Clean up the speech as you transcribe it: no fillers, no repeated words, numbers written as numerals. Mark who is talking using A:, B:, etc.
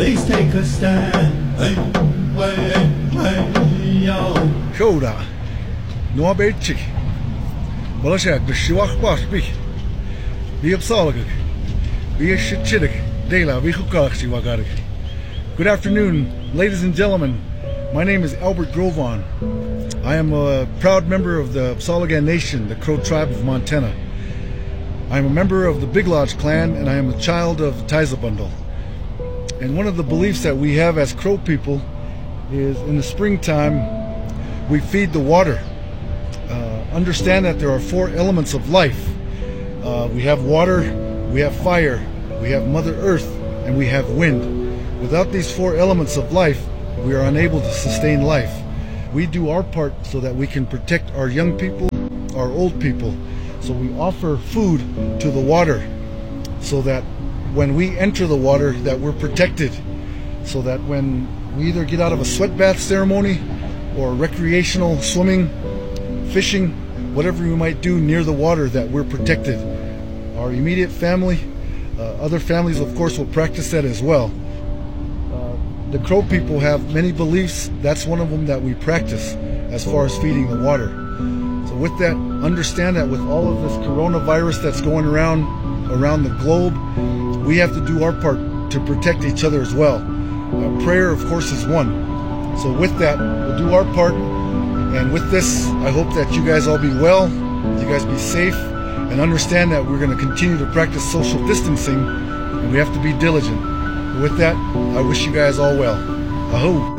A: Please take a stand. Hey, yo.
B: Shoda, no beitchik. Balashak, the Shiwak Bashbi. Be Upsalag. Be a shitchidik. Dela, be Hukak Shiwagarik. Good afternoon, ladies and gentlemen. My name is Albert Grovan. I am a proud member of the Upsalagan Nation, the Crow tribe of Montana. I am a member of the Big Lodge clan, and I am a child of Taizabundle. And one of the beliefs that we have as Crow people is in the springtime, we feed the water. Understand that there are 4 elements of life. We have water, we have fire, we have Mother Earth, and we have wind. Without these 4 elements of life, we are unable to sustain life. We do our part so that we can protect our young people, our old people. So we offer food to the water so that when we enter the water that we're protected. So that when we either get out of a sweat bath ceremony or recreational swimming, fishing, whatever we might do near the water, that we're protected. Our immediate family, other families of course will practice that as well. The Crow people have many beliefs. That's one of them that we practice as far as feeding the water. So with that, understand that with all of this coronavirus that's going around the globe, we have to do our part to protect each other as well. Prayer, of course, is one. So with that, we'll do our part. And with this, I hope that you guys all be well, you guys be safe, and understand that we're going to continue to practice social distancing, and we have to be diligent. With that, I wish you guys all well. Aho!